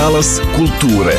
Talas kulture.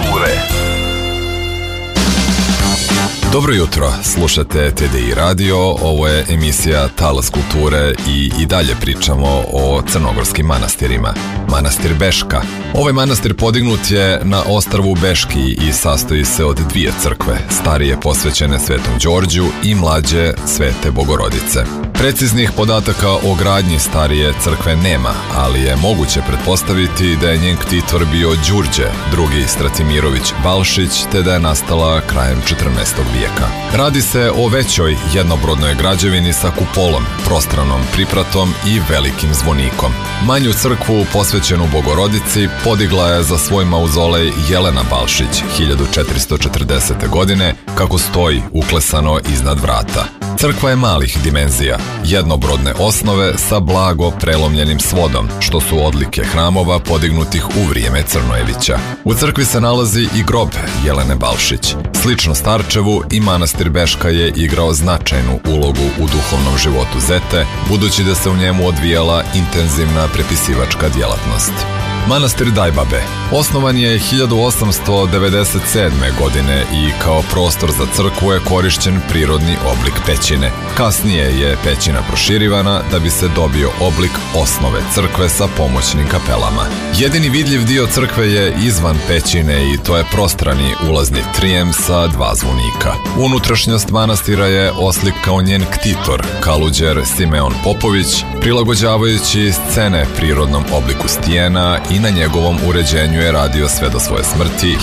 Dobro jutro, slušate TDI radio, ovo je emisija Talas kulture i dalje pričamo o crnogorskim manastirima. Manastir Beška. Ovaj manastir podignut je na ostrvu Beški i sastoji se od dvije crkve, starije posvećene Svetom Đorđu i mlađe Svete Bogorodice. Preciznih podataka o gradnji starije crkve nema, ali je moguće pretpostaviti da je njen ktitor bio Đurđe, drugi Stratimirović Balšić, te da je nastala krajem 14. vijeka. Radi se o većoj jednobrodnoj građevini sa kupolom, prostranom pripratom i velikim zvonikom. Manju crkvu posvećenu Bogorodici podigla je za svoj mauzolej Jelena Balšić 1440. godine, kako stoji uklesano iznad vrata. Crkva je malih dimenzija, jednobrodne osnove sa blago prelomljenim svodom, što su odlike hramova podignutih u vrijeme Crnojevića. U crkvi se nalazi i grob Jelene Balšić. Slično Starčevu, i manastir Beška je igrao značajnu ulogu u duhovnom životu Zete, budući da se u njemu odvijala intenzivna prepisivačka djelatnost. Manastir Dajbabe osnovan je 1897. godine i kao prostor za crkvu je korišćen prirodni oblik pećine. Kasnije je pećina proširivana da bi se dobio oblik osnove crkve sa pomoćnim kapelama. Jedini vidljiv dio crkve je izvan pećine i to je prostrani ulazni trijem sa dva zvonika. Unutrašnjost manastira je oslikao njen ktitor, kaluđer Simeon Popović, prilagođavajući scene prirodnom obliku stijena, i na njegovom uređenju je radio sve do svoje smrti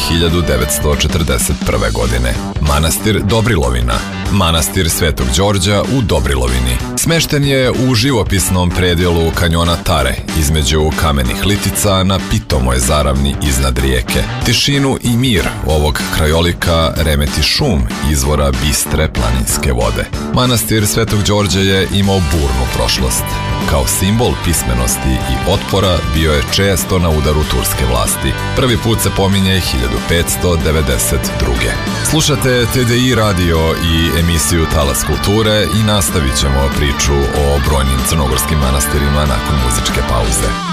1941. godine. Manastir Dobrilovina. Manastir Svetog Đorđa u Dobrilovini. Smešten je u živopisnom predjelu kanjona Tare, između kamenih litica na pitomoj zaravni iznad rijeke. Tišinu i mir ovog krajolika remeti šum izvora bistre planinske vode. Manastir Svetog Đorđa je imao burnu prošlost. Kao simbol pismenosti i otpora bio je često na udaru turske vlasti. Prvi put se pominje 1592. Slušate TDI radio i emisiju Talas kulture i nastavit ćemo priču o brojnim crnogorskim manastirima nakon muzičke pauze.